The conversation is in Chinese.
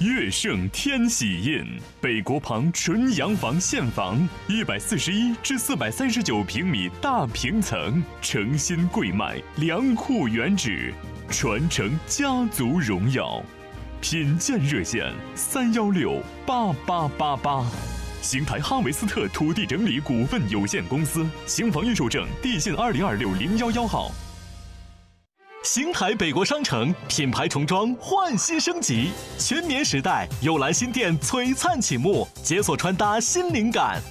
悦盛天喜印，北国旁纯洋房现房，141至439平米大平层，诚心贵卖，良库原址，传承家族荣耀。品鉴热线3168888。邢台哈维斯特土地整理股份有限公司，邢房预售证地信20260111号。 邢台北国商城品牌重装焕新升级，全年时代，幽兰新店璀璨启幕，解锁穿搭新灵感。